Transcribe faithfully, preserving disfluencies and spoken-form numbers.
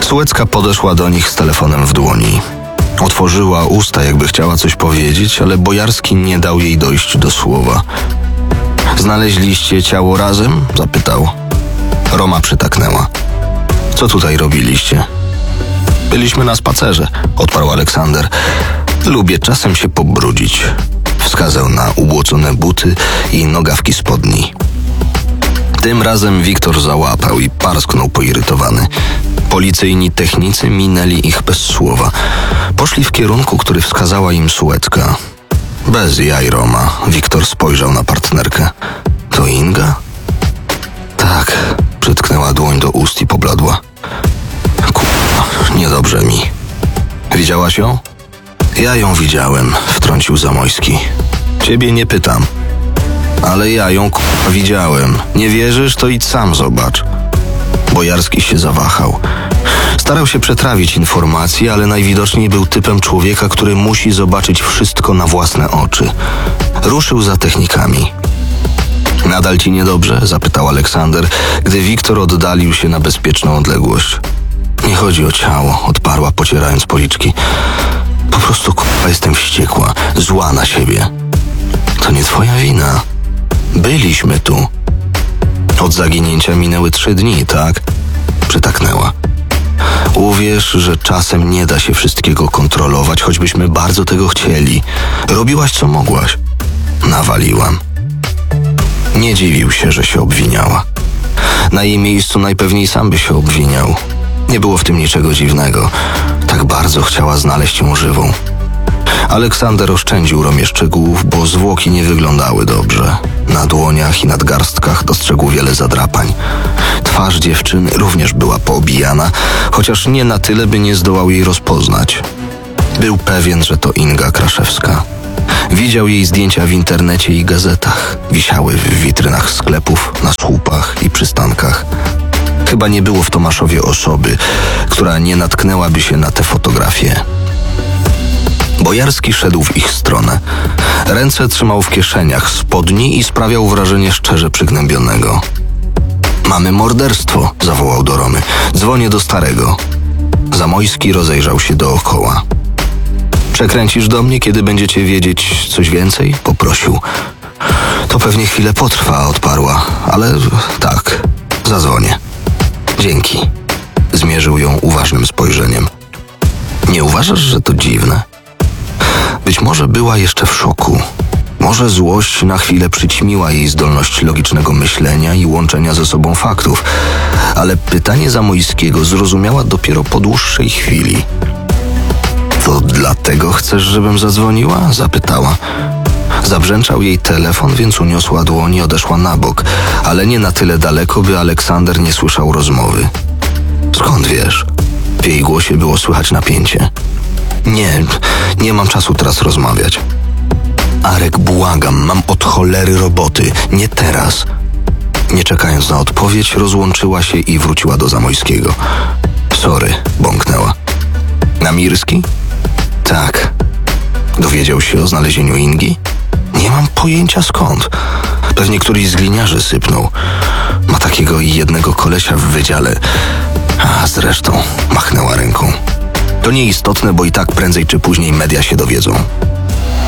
Sułecka podeszła do nich z telefonem w dłoni. Otworzyła usta, jakby chciała coś powiedzieć, ale Bojarski nie dał jej dojść do słowa. Znaleźliście ciało razem? Zapytał. Roma przytaknęła. Co tutaj robiliście? Byliśmy na spacerze, odparł Aleksander. Lubię czasem się pobrudzić. Wskazał na ubłocone buty i nogawki spodni. Tym razem Wiktor załapał i parsknął poirytowany. Policyjni technicy minęli ich bez słowa. Poszli w kierunku, który wskazała im Sułecka. Bez jaj, Roma. Wiktor spojrzał na partnerkę. To Inga? Tak, przytknęła dłoń do ust i pobladła. Kurwa, niedobrze mi. Widziałaś ją? Ja ją widziałem, wtrącił Zamojski. Ciebie nie pytam. Ale ja ją kurwa widziałem. Nie wierzysz, to idź sam zobacz. Bojarski się zawahał. Starał się przetrawić informacje, ale najwidoczniej był typem człowieka, który musi zobaczyć wszystko na własne oczy. Ruszył za technikami. Nadal ci niedobrze? Zapytał Aleksander, gdy Wiktor oddalił się na bezpieczną odległość. Nie chodzi o ciało, odparła, pocierając policzki. Po prostu kurwa jestem wściekła, zła na siebie. To nie twoja wina. Byliśmy tu. Od zaginięcia minęły trzy dni, tak? Przytaknęła. Uwierz, że czasem nie da się wszystkiego kontrolować, choćbyśmy bardzo tego chcieli. Robiłaś, co mogłaś. Nawaliłam. Nie dziwił się, że się obwiniała. Na jej miejscu najpewniej sam by się obwiniał. Nie było w tym niczego dziwnego. Tak bardzo chciała znaleźć ją żywą. Aleksander oszczędził Romie szczegółów, bo zwłoki nie wyglądały dobrze. Na dłoniach i nadgarstkach dostrzegł wiele zadrapań. Twarz dziewczyny również była poobijana, chociaż nie na tyle, by nie zdołał jej rozpoznać. Był pewien, że to Inga Kraszewska. Widział jej zdjęcia w internecie i gazetach. Wisiały w witrynach sklepów, na słupach i przystankach. Chyba nie było w Tomaszowie osoby, która nie natknęłaby się na te fotografie. Bojarski szedł w ich stronę. Ręce trzymał w kieszeniach spodni i sprawiał wrażenie szczerze przygnębionego. Mamy morderstwo, zawołał do Romy. Dzwonię do starego. Zamojski rozejrzał się dookoła. Przekręcisz do mnie, kiedy będziecie wiedzieć coś więcej? Poprosił. To pewnie chwilę potrwa, odparła, ale tak, zadzwonię. Dzięki. Zmierzył ją uważnym spojrzeniem. Nie uważasz, że to dziwne? Być może była jeszcze w szoku. Może złość na chwilę przyćmiła jej zdolność logicznego myślenia i łączenia ze sobą faktów, ale pytanie Zamojskiego zrozumiała dopiero po dłuższej chwili. To dlatego chcesz, żebym zadzwoniła? Zapytała. Zabrzęczał jej telefon, więc uniosła dłoń i odeszła na bok, ale nie na tyle daleko, by Aleksander nie słyszał rozmowy. Skąd wiesz? W jej głosie było słychać napięcie. Nie, nie mam czasu teraz rozmawiać. Arek, błagam, mam od cholery roboty, nie teraz. Nie czekając na odpowiedź, rozłączyła się i wróciła do Zamojskiego. Sorry, bąknęła. Namirski? Tak. Dowiedział się o znalezieniu Ingi? Nie mam pojęcia skąd. Pewnie któryś z gliniarzy sypnął. Ma takiego jednego kolesia w wydziale. A zresztą machnęła ręką. To nieistotne, bo i tak prędzej czy później media się dowiedzą.